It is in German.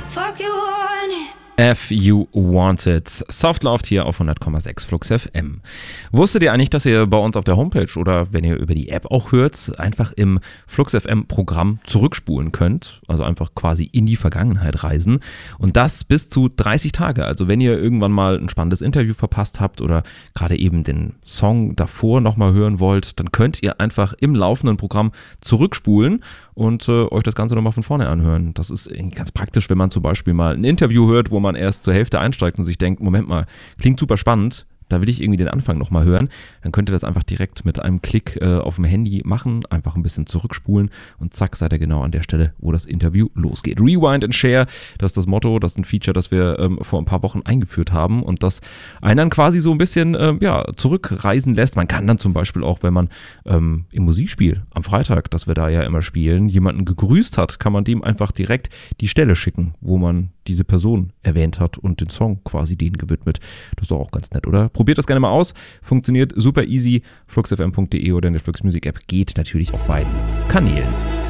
Fuck you want it. If You Want It. Soft Loved hier auf 100,6 Flux FM. Wusstet ihr eigentlich, dass ihr bei uns auf der Homepage oder wenn ihr über die App auch hört, einfach im Flux FM Programm zurückspulen könnt? Also einfach quasi in die Vergangenheit reisen. Und das bis zu 30 Tage. Also wenn ihr irgendwann mal ein spannendes Interview verpasst habt oder gerade eben den Song davor nochmal hören wollt, dann könnt ihr einfach im laufenden Programm zurückspulen und euch das Ganze nochmal von vorne anhören. Das ist ganz praktisch, wenn man zum Beispiel mal ein Interview hört, wo man erst zur Hälfte einsteigt und sich denkt, Moment mal, klingt super spannend, da will ich irgendwie den Anfang nochmal hören, dann könnt ihr das einfach direkt mit einem Klick auf dem Handy machen, einfach ein bisschen zurückspulen und zack, seid ihr genau an der Stelle, wo das Interview losgeht. Rewind and Share, das ist das Motto, das ist ein Feature, das wir vor ein paar Wochen eingeführt haben und das einen dann quasi so ein bisschen zurückreisen lässt. Man kann dann zum Beispiel auch, wenn man im Musikspiel am Freitag, das wir da ja immer spielen, jemanden gegrüßt hat, kann man dem einfach direkt die Stelle schicken, wo man diese Person erwähnt hat und den Song quasi denen gewidmet. Das ist doch auch ganz nett, oder? Probiert das gerne mal aus. Funktioniert super easy. fluxfm.de oder in der Flux Music App geht natürlich auf beiden Kanälen.